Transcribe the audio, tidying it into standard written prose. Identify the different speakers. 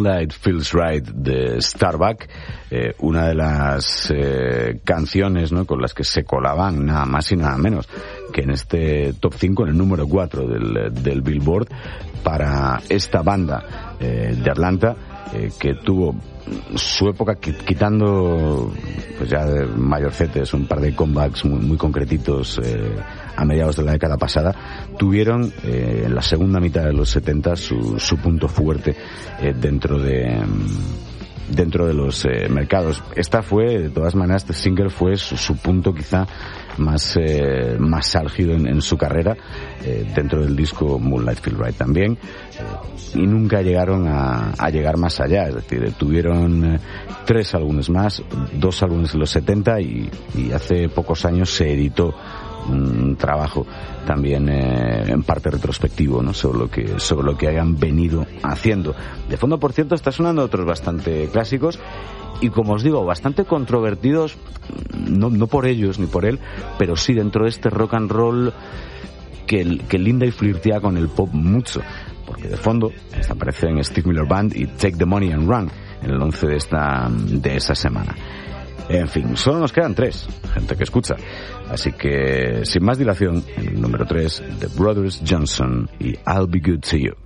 Speaker 1: Moonlight Feels Right de Starbuck, una de las canciones, ¿no?, con las que se colaban nada más y nada menos que en este top 5, en el número 4 del Billboard, para esta banda de Atlanta, que tuvo su época, quitando pues ya de mayorcetes, un par de comebacks muy concretitos a mediados de la década pasada, tuvieron en la segunda mitad de los 70 su punto fuerte dentro de los mercados. Esta fue, de todas maneras, este single fue su punto quizá más álgido en su carrera, dentro del disco Moonlight Feels Right también, y nunca llegaron a llegar más allá. Es decir, tuvieron 3 álbumes más, 2 álbumes en los 70 y hace pocos años se editó un trabajo también en parte retrospectivo, ¿no?, sobre lo que hayan venido haciendo. De fondo, por cierto, está sonando otros bastante clásicos y, como os digo, bastante controvertidos, no por ellos ni por él, pero sí dentro de este rock and roll que linda y flirtea con el pop mucho, porque de fondo aparecen Steve Miller Band y Take the Money and Run en el 11 de esa semana. En fin, solo nos quedan 3, gente que escucha. Así que, sin más dilación, en el número 3, The Brothers Johnson y I'll Be Good to You.